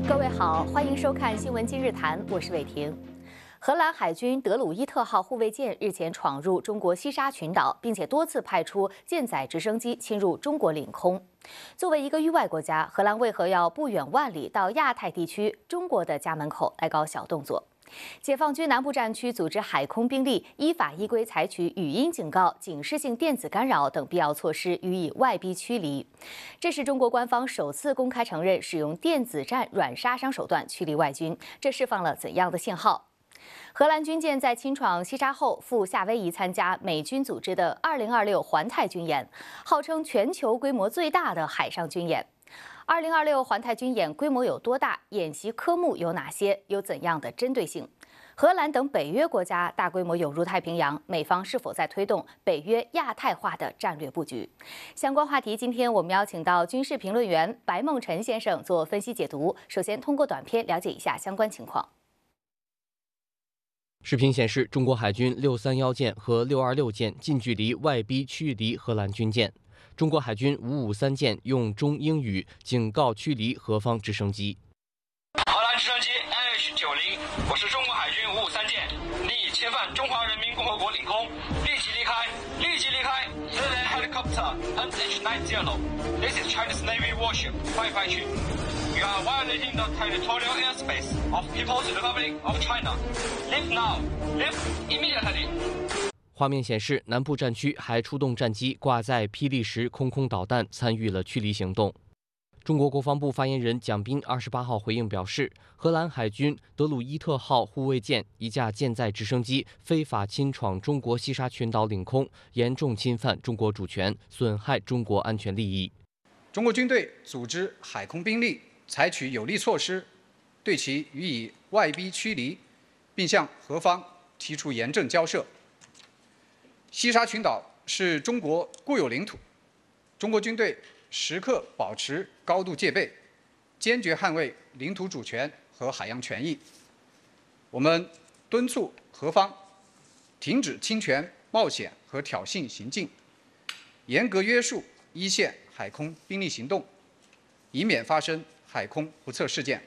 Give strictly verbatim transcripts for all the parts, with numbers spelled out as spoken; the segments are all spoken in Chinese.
各位好，欢迎收看《新闻今日谈》，我是伟婷。荷兰海军德鲁伊特号护卫舰日前闯入中国西沙群岛，并且多次派出舰载直升机侵入中国领空。作为一个域外国家，荷兰为何要不远万里到亚太地区中国的家门口来搞小动作？解放军南部战区组织海空兵力依法依规采取语音警告、警示性电子干扰等必要措施予以外逼驱离。这是中国官方首次公开承认使用电子战软杀伤手段驱离外军，这释放了怎样的信号？荷兰军舰在侵闯西沙后赴夏威夷参加美军组织的二零二六环太军演，号称全球规模最大的海上军演。二零二六环太军演规模有多大？演习科目有哪些？有怎样的针对性？荷兰等北约国家大规模涌入太平洋，美方是否在推动北约亚太化的战略布局？相关话题，今天我们邀请到军事评论员白梦辰先生做分析解读。首先，通过短片了解一下相关情况。 视频显示，中国海军六三一舰和六二六舰近距离外逼驱离荷兰军舰。中国海军五五三舰用中英语警告驱离荷方直升机。 荷兰直升机 A H 九零，我是中国海军五五三舰，你已侵犯中华人民共和国领空，立即离开，立即离开。Civilian helicopter M H ninety. This is Chinese Navy warship. 快快去 You are violating the territorial airspace of People's Republic of China. Leave now. Leave immediately. 画面显示，南部战区还出动战机挂载霹雳十空空导弹，参与了驱离行动。中国国防部发言人蒋斌二十八号回应表示，荷兰海军德鲁伊特号护卫舰一架舰载直升机非法侵闯中国西沙群岛领空，严重侵犯中国主权，损害中国安全利益。 中国军队组织海空兵力采取有力措施，对其予以外逼驱离，并向荷方提出严正交涉。西沙群岛是中国固有领土，中国军队时刻保持高度戒备，坚决捍卫领土主权和海洋权益。我们敦促荷方停止侵权、冒险和挑衅行径，严格约束一线海空兵力行动，以免发生海空不测事件。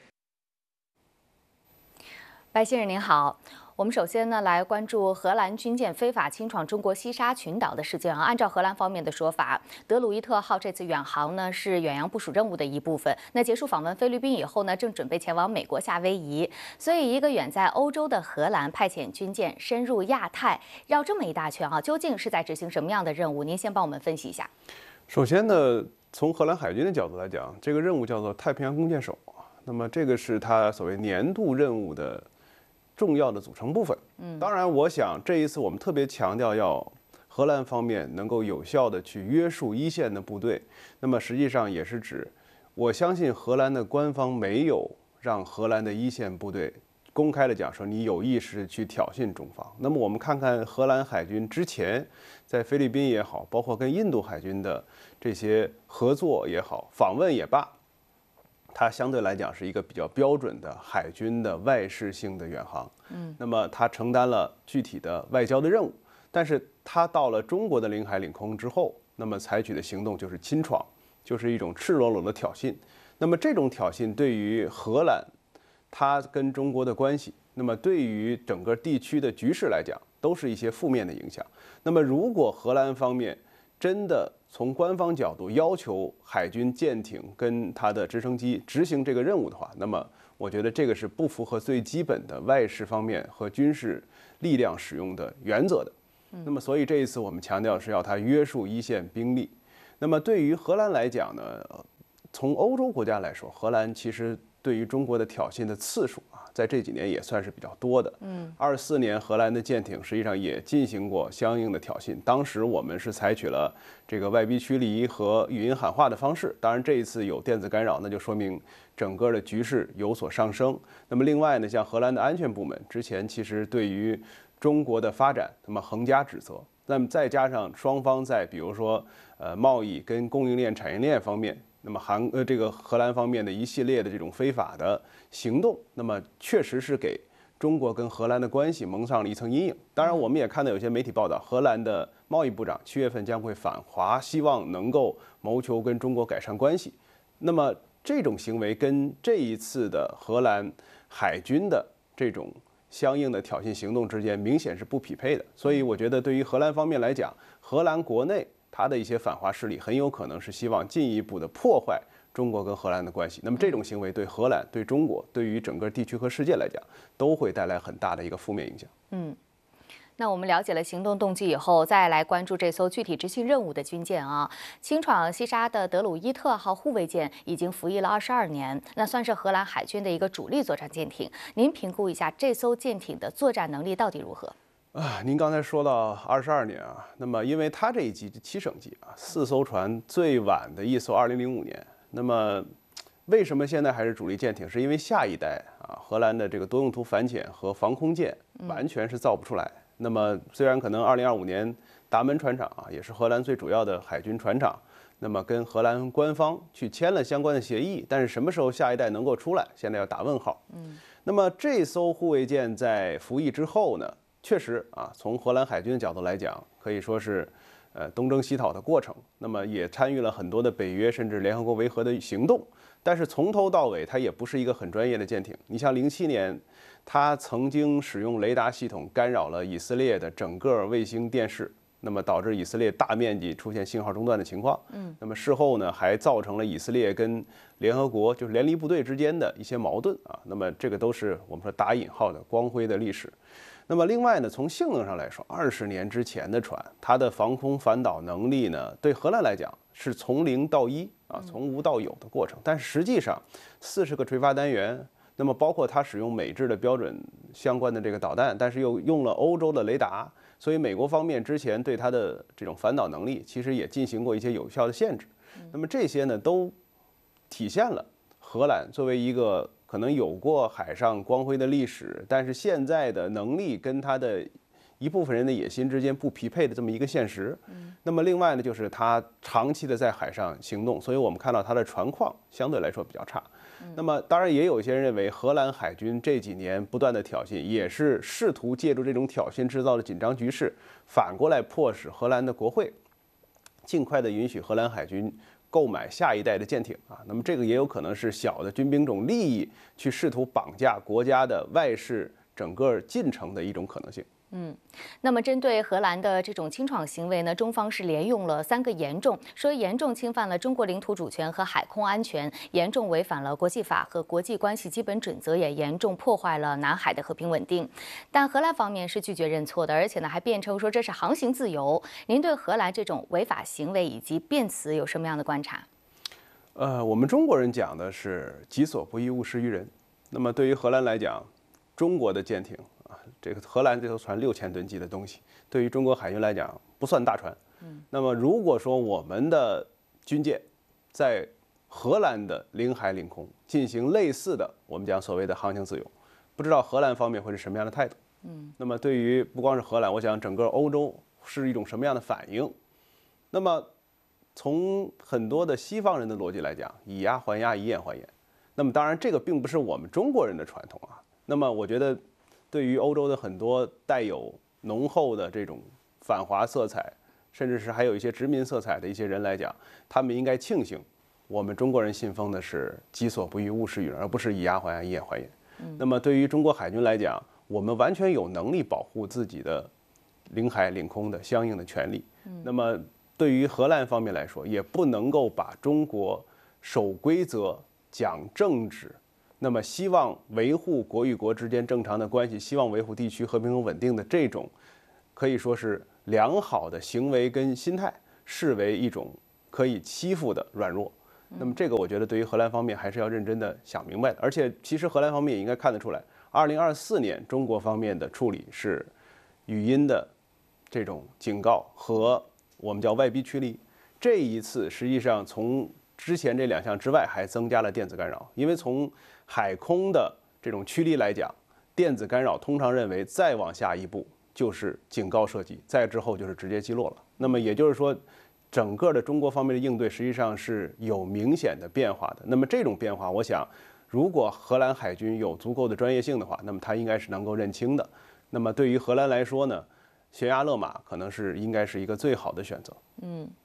白先生您好。我们首先呢来关注荷兰军舰非法侵闯中国西沙群岛的事件啊。按照荷兰方面的说法，德鲁伊特号这次远航呢是远洋部署任务的一部分。那结束访问菲律宾以后呢，正准备前往美国夏威夷。所以，一个远在欧洲的荷兰派遣军舰深入亚太，绕这么一大圈啊，究竟是在执行什么样的任务？您先帮我们分析一下。 首先呢，从荷兰海军的角度来讲，这个任务叫做太平洋弓箭手。那么，这个是它所谓年度任务的重要的组成部分。嗯，当然，我想这一次我们特别强调要荷兰方面能够有效的去约束一线的部队。那么实际上也是指，我相信荷兰的官方没有让荷兰的一线部队公开的讲说你有意识去挑衅中方。那么我们看看荷兰海军之前在菲律宾也好，包括跟印度海军的这些合作也好，访问也罢，它相对来讲是一个比较标准的海军的外事性的远航，嗯，那么它承担了具体的外交的任务，但是它到了中国的领海领空之后，那么采取的行动就是侵闯，就是一种赤裸裸的挑衅。那么这种挑衅对于荷兰，它跟中国的关系，那么对于整个地区的局势来讲，都是一些负面的影响。那么如果荷兰方面真的从官方角度要求海军舰艇跟它的直升机执行这个任务的话，那么我觉得这个是不符合最基本的外事方面和军事力量使用的原则的。那么所以这一次我们强调是要它约束一线兵力。那么对于荷兰来讲呢，从欧洲国家来说，荷兰其实对于中国的挑衅的次数啊，在这几年也算是比较多的。嗯，二四年荷兰的舰艇实际上也进行过相应的挑衅，当时我们是采取了这个外逼驱离和语音喊话的方式。当然这一次有电子干扰，那就说明整个的局势有所上升。那么另外呢，像荷兰的安全部门之前其实对于中国的发展那么横加指责，那么再加上双方在比如说呃贸易跟供应链产业链方面，那么韩呃这个荷兰方面的一系列的这种非法的行动，那么确实是给中国跟荷兰的关系蒙上了一层阴影。当然，我们也看到有些媒体报道，荷兰的贸易部长七月份将会访华，希望能够谋求跟中国改善关系。那么这种行为跟这一次的荷兰海军的这种相应的挑衅行动之间明显是不匹配的。所以我觉得对于荷兰方面来讲，荷兰国内它的一些反华势力很有可能是希望进一步的破坏中国跟荷兰的关系。那么这种行为对荷兰、对中国、对于整个地区和世界来讲，都会带来很大的一个负面影响。 嗯。那我们了解了行动动机以后，再来关注这艘具体执行任务的军舰啊。清闯西沙的德鲁伊特号护卫舰已经服役了二十二年，那算是荷兰海军的一个主力作战舰艇。您评估一下这艘舰艇的作战能力到底如何？ 啊，您刚才说到二十二年啊，那么因为它这一级七省级啊，四艘船最晚的一艘二零零五年，那么为什么现在还是主力舰艇？是因为下一代啊，荷兰的这个多用途反潜和防空舰完全是造不出来。嗯那么，虽然可能二零二五年达门船厂啊，也是荷兰最主要的海军船厂，那么跟荷兰官方去签了相关的协议，但是什么时候下一代能够出来，现在要打问号。嗯，那么这艘护卫舰在服役之后呢，确实啊，从荷兰海军的角度来讲，可以说是呃东征西讨的过程，那么也参与了很多的北约甚至联合国维和的行动，但是从头到尾它也不是一个很专业的舰艇。你像零七年。它曾经使用雷达系统干扰了以色列的整个卫星电视，那么导致以色列大面积出现信号中断的情况。嗯，那么事后呢，还造成了以色列跟联合国就是联立部队之间的一些矛盾啊。那么这个都是我们说打引号的光辉的历史。那么另外呢，从性能上来说，二十年之前的船，它的防空反导能力呢，对荷兰来讲是从零到一啊，从无到有的过程。但是实际上，四十个垂发单元。那么包括它使用美制的标准相关的这个导弹，但是又用了欧洲的雷达，所以美国方面之前对它的这种反导能力其实也进行过一些有效的限制。那么这些呢，都体现了荷兰作为一个可能有过海上光辉的历史，但是现在的能力跟它的一部分人的野心之间不匹配的这么一个现实。那么另外呢，就是它长期的在海上行动，所以我们看到它的船况相对来说比较差。那么当然也有一些人认为，荷兰海军这几年不断的挑衅，也是试图借助这种挑衅制造的紧张局势，反过来迫使荷兰的国会尽快的允许荷兰海军购买下一代的舰艇啊。那么这个也有可能是小的军兵种利益去试图绑架国家的外事整个进程的一种可能性。 嗯，那么针对荷兰的这种清闯行为呢，中方是连用了三个严重，说严重侵犯了中国领土主权和海空安全，严重违反了国际法和国际关系基本准则，也严重破坏了南海的和平稳定。但荷兰方面是拒绝认错的，而且呢还辩称说这是航行自由。您对荷兰这种违法行为以及辩词有什么样的观察？ 呃，我们中国人讲的是己所不欲，勿施于人。那么对于荷兰来讲，中国的舰艇。这个荷兰这艘船六千吨级的东西，对于中国海军来讲不算大船。嗯，那么如果说我们的军舰在荷兰的领海领空进行类似的，我们讲所谓的航行自由，不知道荷兰方面会是什么样的态度？嗯，那么对于不光是荷兰，我想整个欧洲是一种什么样的反应？那么从很多的西方人的逻辑来讲，以牙还牙，以眼还眼。那么当然，这个并不是我们中国人的传统啊。那么我觉得。对于欧洲的很多带有浓厚的这种反华色彩，甚至是还有一些殖民色彩的一些人来讲，他们应该庆幸，我们中国人信奉的是己所不欲，勿施于人，而不是以牙还牙，以眼还眼。那么对于中国海军来讲，我们完全有能力保护自己的领海领空的相应的权利。那么对于荷兰方面来说，也不能够把中国守规则、讲政治。那么，希望维护国与国之间正常的关系，希望维护地区和平和稳定的这种，可以说是良好的行为跟心态，视为一种可以欺负的软弱。那么，这个我觉得对于荷兰方面还是要认真的想明白的。而且，其实荷兰方面也应该看得出来，二零二四年中国方面的处理是语音的这种警告和我们叫外逼驱离。这一次实际上从之前这两项之外，还增加了电子干扰，因为从海空的这种驱离来讲，电子干扰通常认为再往下一步就是警告射击，再之后就是直接击落了。那么也就是说，整个的中国方面的应对实际上是有明显的变化的。那么这种变化，我想，如果荷兰海军有足够的专业性的话，那么它应该是能够认清的。那么对于荷兰来说呢，悬崖勒马可能是应该是一个最好的选择。 嗯。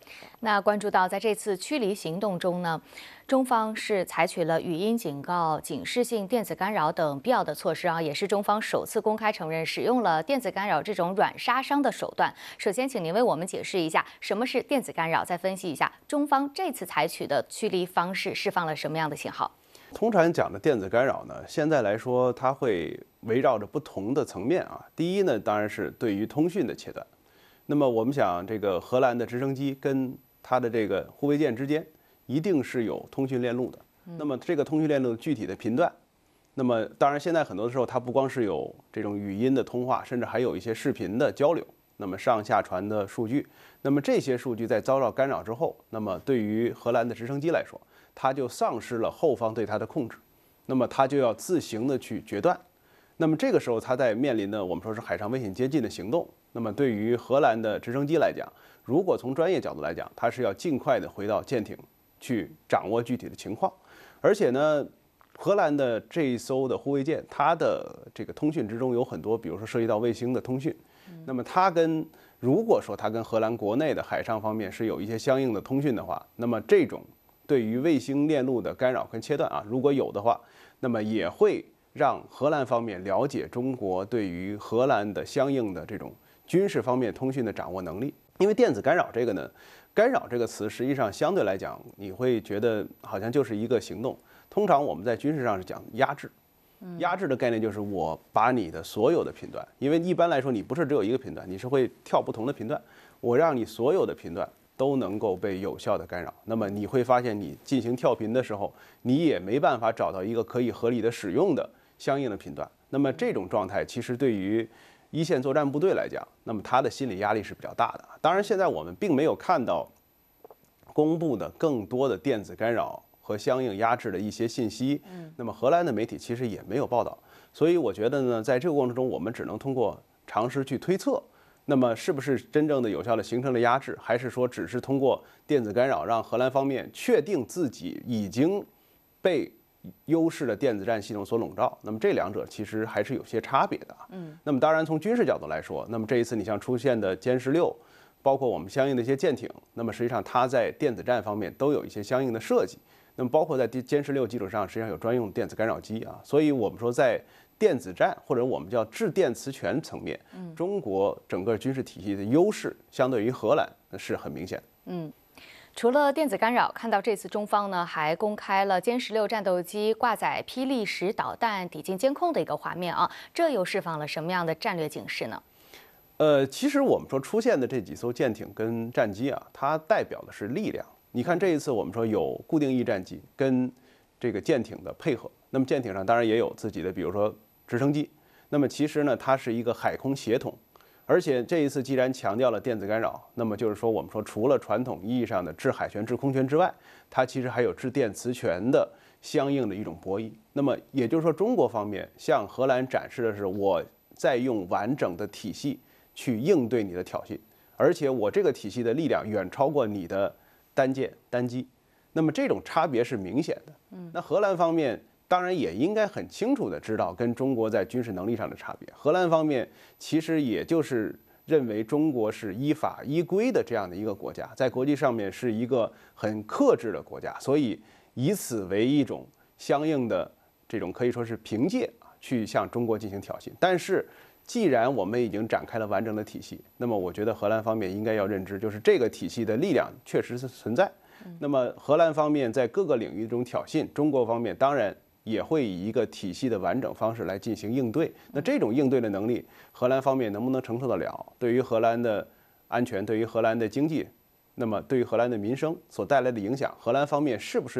那关注到在这次驱离行动中呢，中方是采取了语音警告、警示性电子干扰等必要的措施啊，也是中方首次公开承认使用了电子干扰这种软杀伤的手段。首先，请您为我们解释一下什么是电子干扰，再分析一下中方这次采取的驱离方式释放了什么样的信号。 通常讲的电子干扰呢，现在来说它会围绕着不同的层面啊。第一呢，当然是对于通讯的切断。那么我们想，这个荷兰的直升机跟它的这个护卫舰之间一定是有通讯链路的。那么这个通讯链路具体的频段，那么当然现在很多的时候它不光是有这种语音的通话，甚至还有一些视频的交流，那么上下传的数据，那么这些数据在遭到干扰之后，那么对于荷兰的直升机来说，它就丧失了后方对它的控制，那么它就要自行的去决断。那么这个时候它在面临的我们说是海上危险接近的行动。那么对于荷兰的直升机来讲，如果从专业角度来讲，它是要尽快的回到舰艇去掌握具体的情况。而且呢，荷兰的这一艘的护卫舰，它的这个通讯之中有很多，比如说涉及到卫星的通讯。那么它跟如果说它跟荷兰国内的海上方面是有一些相应的通讯的话，那么这种对于卫星链路的干扰跟切断啊，如果有的话，那么也会让荷兰方面了解中国对于荷兰的相应的这种军事方面通讯的掌握能力。因为电子干扰这个呢，干扰这个词实际上相对来讲，你会觉得好像就是一个行动。通常我们在军事上是讲压制，压制的概念就是我把你的所有的频段，因为一般来说你不是只有一个频段，你是会跳不同的频段，我让你所有的频段都能够被有效的干扰。那么你会发现，你进行跳频的时候，你也没办法找到一个可以合理的使用的相应的频段。那么这种状态其实对于一线作战部队来讲，那么他的心理压力是比较大的。当然，现在我们并没有看到公布的更多的电子干扰和相应压制的一些信息。那么荷兰的媒体其实也没有报道，所以我觉得呢，在这个过程中，我们只能通过尝试去推测，那么是不是真正的有效的形成了压制，还是说只是通过电子干扰让荷兰方面确定自己已经被优势的电子战系统所笼罩？那么这两者其实还是有些差别的。嗯，那么当然从军事角度来说，那么这一次你像出现的歼十六，包括我们相应的一些舰艇，那么实际上它在电子战方面都有一些相应的设计。那么包括在歼十六基础上，实际上有专用电子干扰机啊。所以我们说在电子战或者我们叫制电磁权层面，中国整个军事体系的优势相对于荷兰是很明显的。 嗯。除了电子干扰，看到这次中方呢还公开了歼十六战斗机挂载霹雳十导弹抵近监控的一个画面啊，这又释放了什么样的战略警示呢？ 呃，其实我们说出现的这几艘舰艇跟战机啊，它代表的是力量。你看这一次我们说有固定翼战机跟这个舰艇的配合，那么舰艇上当然也有自己的，比如说直升机。那么其实呢，它是一个海空协同。而且这一次既然强调了电子干扰，那么就是说我们说除了传统意义上的制海权、制空权之外，它其实还有制电磁权的相应的一种博弈。那么也就是说，中国方面向荷兰展示的是我在用完整的体系去应对你的挑衅，而且我这个体系的力量远超过你的单舰单机。那么这种差别是明显的。那荷兰方面当然也应该很清楚地知道跟中国在军事能力上的差别。荷兰方面其实也就是认为中国是依法依规的这样的一个国家，在国际上面是一个很克制的国家，所以以此为一种相应的这种可以说是凭借去向中国进行挑衅。但是既然我们已经展开了完整的体系，那么我觉得荷兰方面应该要认知，就是这个体系的力量确实是存在。那么荷兰方面在各个领域中挑衅，中国方面当然也会以一个体系的完整方式来进行应对。那这种应对的能力，荷兰方面能不能承受得了？对于荷兰的安全，对于荷兰的经济，那么对于荷兰的民生所带来的影响，荷兰方面是不是